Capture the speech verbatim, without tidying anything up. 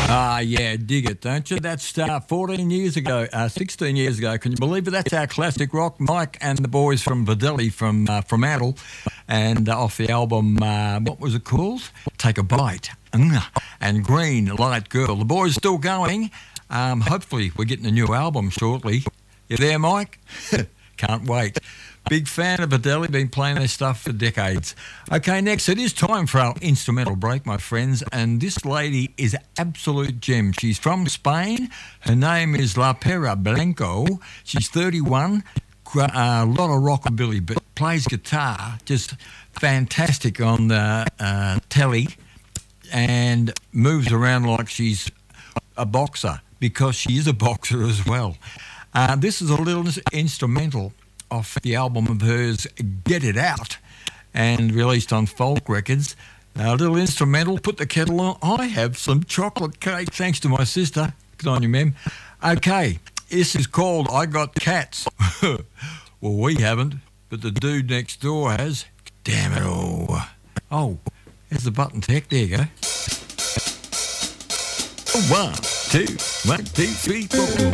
Ah, yeah, dig it, don't you? That's uh, fourteen years ago, uh, sixteen years ago. Can you believe it? That's our classic rock. Mike and the boys from Videlli from uh, from Adel, and uh, off the album, uh, what was it called? Take a Bite. And Green Light Girl. The boys still going. Um, hopefully, we're getting a new album shortly. You there, Mike? Can't wait. Big fan of Videlli, been playing their stuff for decades. Okay, next, it is time for our instrumental break, my friends, and this lady is an absolute gem. She's from Spain. Her name is La Pera Blanco. She's thirty-one, a uh, lot of rockabilly, but plays guitar, just fantastic on the uh, telly, and moves around like she's a boxer, because she is a boxer as well. Uh, this is a little instrumental off the album of hers, Get It Out, and released on Folk Records. A little instrumental, Put the Kettle On. I have some chocolate cake, thanks to my sister. Good on you, Mem. Okay, this is called I Got Cats. Well, we haven't, but the dude next door has. Damn it all. Oh, there's the button tech. There you go. One, two, one, two, three, four.